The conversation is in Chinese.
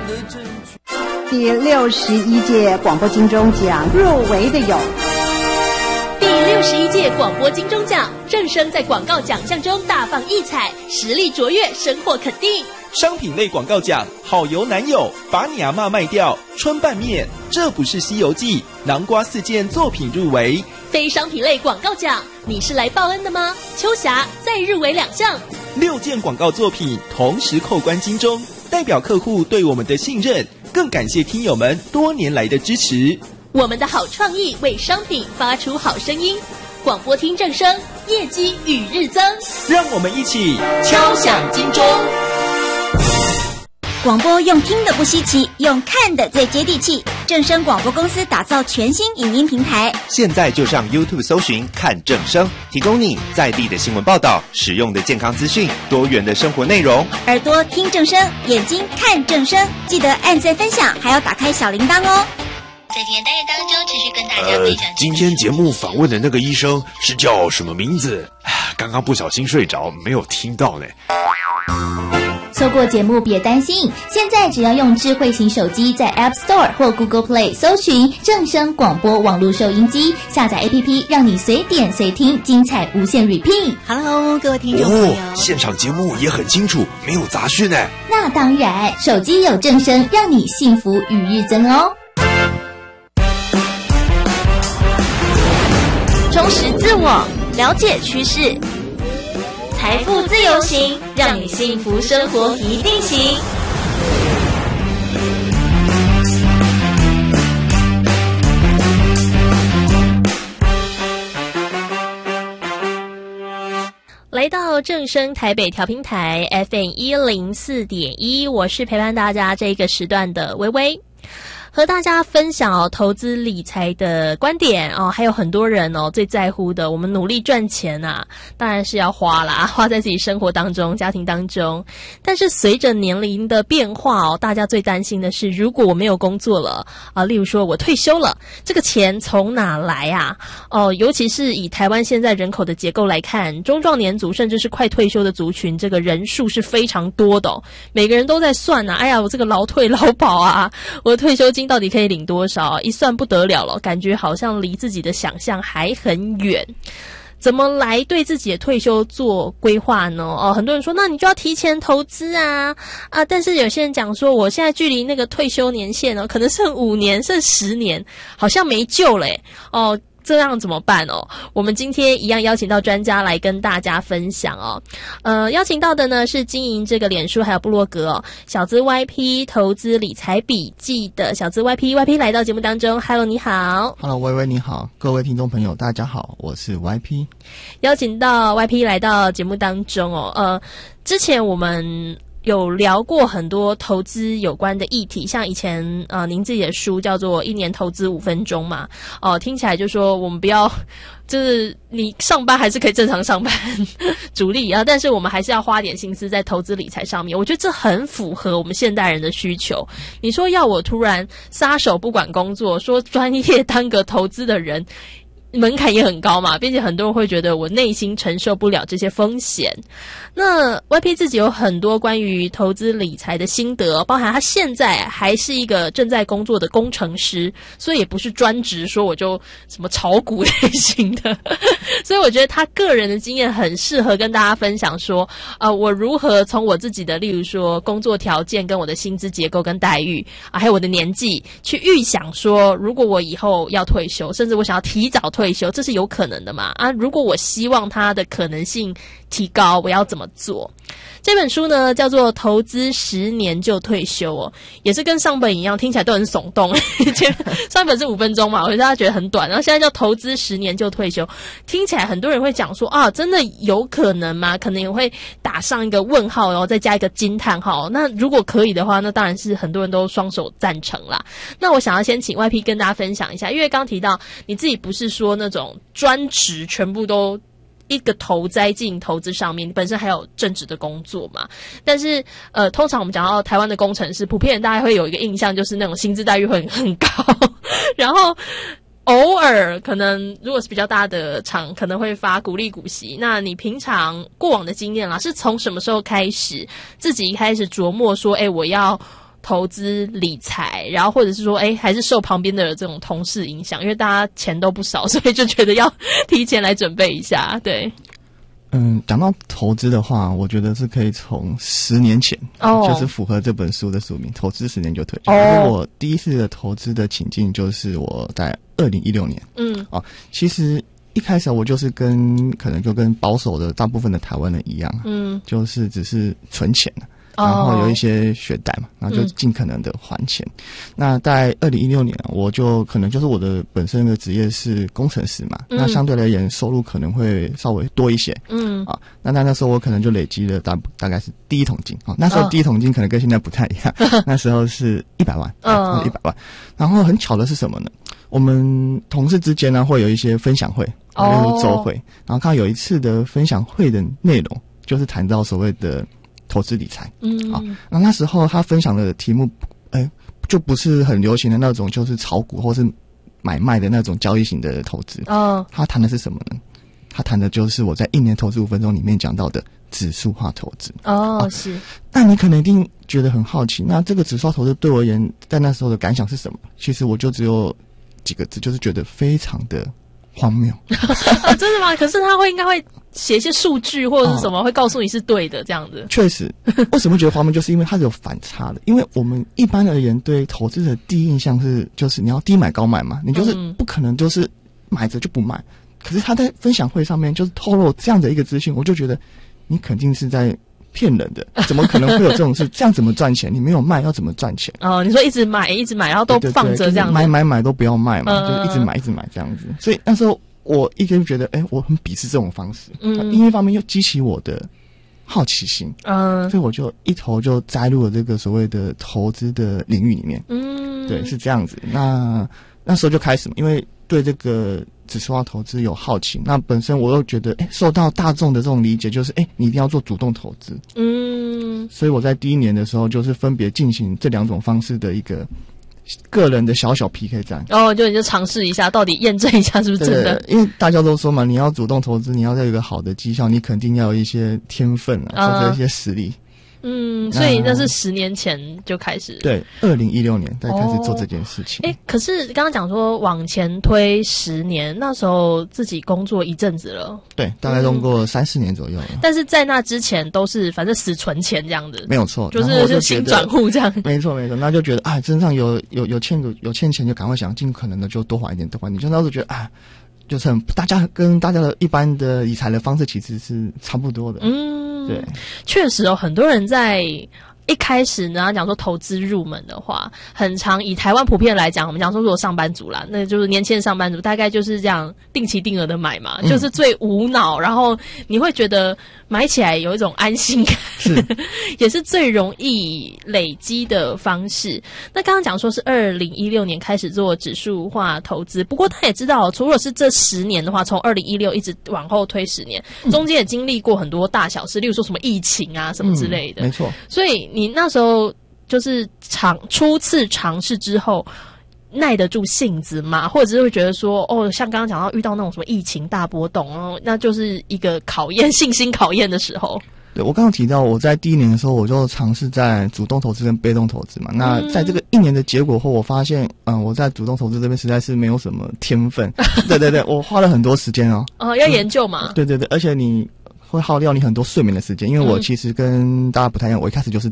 的证据。 第61届广播金钟奖入围的有第61届广播金钟奖，正声在广告奖项中大放异彩，实力卓越，收获肯定。 商品类广告奖，好油男友，把你阿嬷卖掉，春拌面，这不是西游记，南瓜4件作品入围。 非商品类广告奖，你是来报恩的吗？秋霞再入围2项 ，6件广告作品同时扣关金钟，代表客户对我们的信任，更感谢听友们多年来的支持。 我们的好创意为商品发出好声音，广播听正声，业绩与日增。 让我们一起敲响金钟。 广播用听的不稀奇，用看的最接地气。正声广播公司打造全新影音平台， 现在就上 YouTube 搜寻看正声，提供你在地的新闻报道、实用的健康资讯、多元的生活内容。 耳朵听正声，眼睛看正声，记得按赞分享，还要打开小铃铛哦。 在今天单元当中，持续跟大家分享。 今天节目访问的那个医生是叫什么名字？刚刚不小心睡着，没有听到呢。 错过节目别担心，现在只要用智慧型手机在 App Store 或 Google Play 搜寻正声广播网络收音机，下载 APP 让你随点随听，精彩无限 repeat。 Hello， 各位听众朋友， 现场节目也很清楚，没有杂讯呢。 那当然，手机有正声，让你幸福与日增哦。 充实自我，了解趋势，财富自由行，让你幸福生活一定行。来到正声台北调频台 FM104.1， 我是陪伴大家这个时段的微微，和大家分享投资理财的观点还有很多人最在乎的，我们努力赚钱啊，当然是要花啦，花在自己生活当中、家庭当中。但是随着年龄的变化大家最担心的是，如果我没有工作了例如说我退休了，这个钱从哪来啊？尤其是以台湾现在人口的结构来看，中壮年族甚至是快退休的族群，这个人数是非常多的每个人都在算哎呀，我这个劳退劳保啊，我的退休金到底可以领多少？一算不得了了，感觉好像离自己的想象还很远。怎么来对自己的退休做规划呢？很多人说那你就要提前投资啊，但是有些人讲说我现在距离那个退休年限可能剩5年剩10年，好像没救了这样怎么办我们今天一样邀请到专家来跟大家分享邀请到的呢是经营这个脸书还有部落格小资 YP 投资理财笔记的小资 YP 来到节目当中。 Hello 你好。 Hello 微微你好，各位听众朋友大家好，我是 YP。 邀请到 YP 来到节目当中之前我们有聊过很多投资有关的议题，像以前您自己的书叫做1年投资5分钟嘛听起来就说我们不要就是你上班还是可以正常上班主力但是我们还是要花点心思在投资理财上面，我觉得这很符合我们现代人的需求。你说要我突然撒手不管工作，说专业当个投资的人，门槛也很高嘛，并且很多人会觉得我内心承受不了这些风险。那 YP 自己有很多关于投资理财的心得，包含他现在还是一个正在工作的工程师，所以也不是专职说我就什么炒股类型的所以我觉得他个人的经验很适合跟大家分享说我如何从我自己的例如说工作条件跟我的薪资结构跟待遇还有我的年纪去预想说，如果我以后要退休，甚至我想要提早退休，这是有可能的嘛如果我希望它的可能性提高，我要怎么做？这本书呢叫做投资10年就退休也是跟上本一样听起来都很耸动上本是5分钟嘛，我觉得大家觉得很短，然后现在叫投资10年就退休，听起来很多人会讲说真的有可能吗？可能也会打上一个问号，然后再加一个惊叹号。那如果可以的话，那当然是很多人都双手赞成啦。那我想要先请 YP 跟大家分享一下，因为刚提到你自己不是说那种专职全部都一个头栽进投资上面，你本身还有正职的工作嘛。但是通常我们讲到台湾的工程师，普遍大家会有一个印象就是那种薪资待遇会很高然后偶尔可能如果是比较大的厂可能会发股利股息。那你平常过往的经验啦，是从什么时候开始自己开始琢磨说我要投资理财，然后或者是说还是受旁边的这种同事影响，因为大家钱都不少，所以就觉得要提前来准备一下。对， 讲到投资的话，我觉得是可以从10年前，就是符合这本书的书名，投资10年就退休。因为我第一次的投资的情境就是我在2016年，其实一开始我就是可能就跟保守的大部分的台湾人一样，就是只是存钱，然后有一些学贷嘛，然后就尽可能的还钱。那在2016年，我就可能就是我的本身的职业是工程师嘛，那相对而言收入可能会稍微多一些，那时候我可能就累积了大概是第一桶金，那时候第一桶金可能跟现在不太一样，那时候是100万，100万。然后很巧的是什么呢？我们同事之间呢会有一些分享会，例如周会，然后看到有一次的分享会的内容就是谈到所谓的投资理财，那时候他分享的题目，就不是很流行的那种，就是炒股或是买卖的那种交易型的投资。他谈的是什么呢？他谈的就是我在1年投资5分钟里面讲到的指数化投资。 是。 那你可能一定觉得很好奇，那这个指数化投资对我而言，在那时候的感想是什么？其实我就只有几个字，就是觉得非常的荒谬。 真的吗？可是他应该会写一些数据或者是什么，会告诉你是对的这样子。 确实，为什么觉得荒谬，就是因为它是有反差的。因为我们一般而言对投资的第一印象就是你要低买高卖嘛，你就是不可能就是买着就不卖。可是他在分享会上面就是透露这样的一个资讯，我就觉得你肯定是在骗人的，怎么可能会有这种事？这样怎么赚钱？你没有卖要怎么赚钱？ 你说一直买，然后都放着这样子， 就是买都不要卖嘛，就是一直买这样子。所以那时候我一直觉得，我很鄙视这种方式。另一方面又激起我的好奇心，所以我就一头就栽入了这个所谓的投资的领域里面。对，是这样子。那时候就开始嘛，因为对这个指数化投资有好奇，那本身我又觉得，受到大众的这种理解，就是你一定要做主动投资。所以我在第1年的时候，就是分别进行这2种方式的一个个人的小 PK 战。 你就尝试一下，到底验证一下是不是真的？ 因为大家都说嘛，你要主动投资，你要有一个好的绩效，你肯定要有一些天分或者一些实力。 所以那是10年前就开始。 对，2016年才开始做这件事情。 可是刚刚讲说往前推10年，那时候自己工作一阵子了。 对，大概用过3-4年左右了。 但是在那之前都是反正死存钱这样子。 没有错， 就是新转户这样。 没错，那就觉得身上有欠钱就赶快想尽可能的就多还一点，你就那时候觉得就是大家跟大家的一般的理财的方式其实是差不多的。对， 确实很多人在一开始呢，讲说投资入门的话，很常以台湾普遍来讲，我们讲说如果上班族啦，那就是年轻的上班族，大概就是这样定期定额的买嘛，就是最无脑，然后你会觉得买起来有一种安心感，也是最容易累积的方式。那刚刚讲说是2016年开始做指数化投资，不过他也知道，除了是这10年的话，从2016一直往后推10年，中间也经历过很多大小事，例如说什么疫情啊什么之类的。 没错， 所以你那时候就是初次尝试之后，耐得住性子嘛？或者是会觉得说，像刚刚讲到遇到那种什么疫情大波动，那就是一个考验信心考验的时候。 对，我刚刚提到我在第1年的时候，我就尝试在主动投资跟被动投资嘛。那在这个1年的结果后，我发现，我在主动投资这边实在是没有什么天分。对，我花了很多时间要研究嘛。 对，而且你会耗掉你很多睡眠的时间，因为我其实跟大家不太一样，我一开始就是